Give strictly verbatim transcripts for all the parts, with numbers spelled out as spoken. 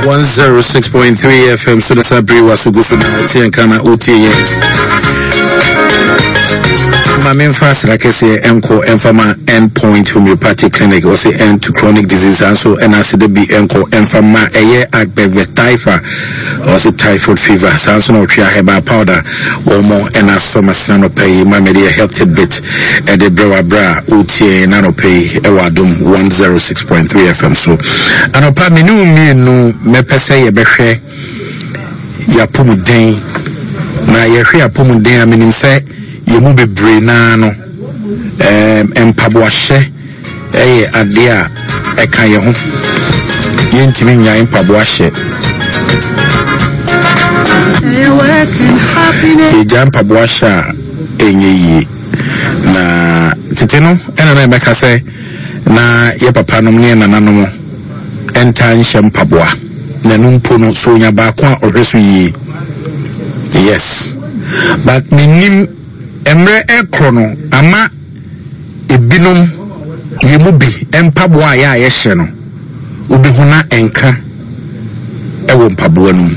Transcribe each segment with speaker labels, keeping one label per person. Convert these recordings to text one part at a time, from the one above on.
Speaker 1: one oh six point three F M. So that's a brief was so good for the Kana O T A. My main fast, like I say, Enco Enfama Endpoint Homeopathic Clinic, or say end to chronic disease, and so and as the be Enco Enfama a year at Beve Typha, or say typhoid fever, Sanson or Tria Heba powder, or more and as from a son of pay, my media health bit, and the Brewa Bra, O T A, Nano Pay, Ewadum one oh six point three F M. So, and upon me, no, me, no, me per se, Beche, Yapumudin, na Yahia Pumudin, I mean, say, yemu bebre na no em empaboahye eh ade a eka ye ho yentimi nya empaboahye e jam paboahye enyeyi na titeno ena na meka se na ye papa no ne na nanom enta nhye mpaboa na numpo no so nya ba ko a ohweso yi yes but minim emre ekrono ama ebinom yemubi empabo a ya yehye no obihuna enka ewo mpabo no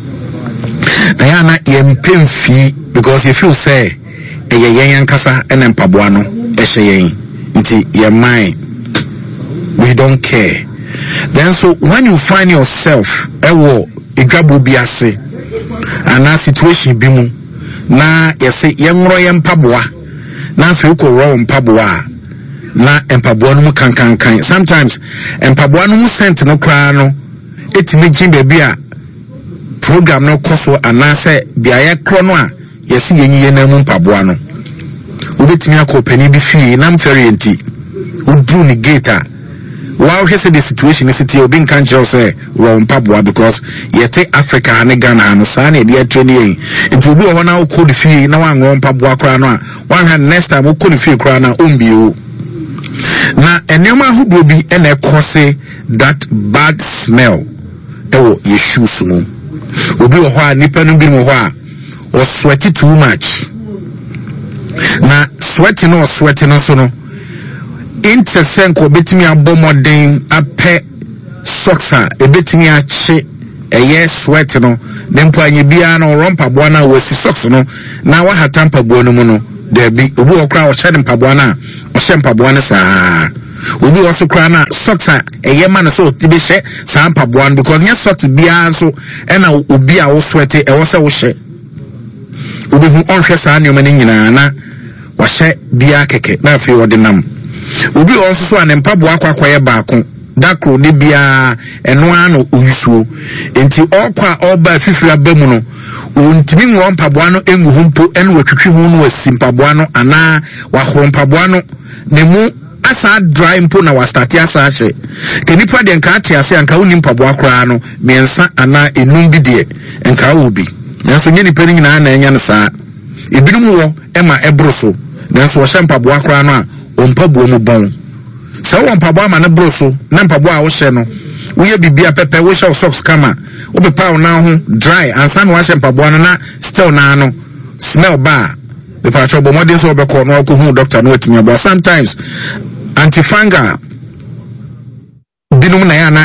Speaker 1: na ya na yempemfi because if you say eye yen yankasa ene mpabo no ehye yen nti your mind we don't care. Then so when you find yourself ewo igabo biase ana situation bi mu na yese yenro yempaboa na afi ko ro mpaboa na empaboa no mu kankankan sometimes empaboa no mu sent no kra no etimi gin bebi a program no koso anase bia ye kro no a yese yenyiye na mu mpaboa no obetimi akopani bi fi na mfere enti udru ni gate a wow he said the situation is it obi nkan je say ro mpaboa because yete Africa ne Ghana no sa na dia training nti obi ho na ko de fi na wan ro mpaboa kra no a wan ha next time ko de fi kra na ombio na enema hudo bi ene ekose that bad smell ewo ye shoes no obi ho a nipa no bi mo ho a o sweat too much na sweat no sweat no so no intersenko betimi abomoden ape socks a betimi ache eye sweat no dempo anye bia na rompa boa na wasi socks no na wa hatampa boa no mu no there be obi okra o hye mpaboa na o hye mpaboa na saa obi also kra na socks a eye ma no so tibe hye saa mpaboa no because nya socks bia so e na obi a wo sweat e wo se wo hye obi hu on hye saa ne mani nyina na wa hye bia keke na afi odinam obi also so an mpaboa akwakoye baako dakro de bia eno ano oyusuo enti okwa oba fifira bamu no ontimi nwo mpaboa no engu humpo eno watwitwi hu no wasimpaboa no ana wa horompaboa no ne mu asa dry mpo na wa start asa ahye kenipa de nka ate ase anka woni mpaboa kora no miensa ana enum bi de nka obi nanso nyeni pani nyina na enya no saa ebinum wo ema ebroso nanso wo hye mpaboa kora no a ompaboa mu bon so wo mpaboa ma na broso na mpaboa a wo hye no wo ye bibia pepe wo hye socks kama wo be pa na ho dry ansa na wo hye mpaboa no na still na no smell ba the patrol bo modern so be call no ko hu doctor no atimi aba sometimes antifungal binum na ya na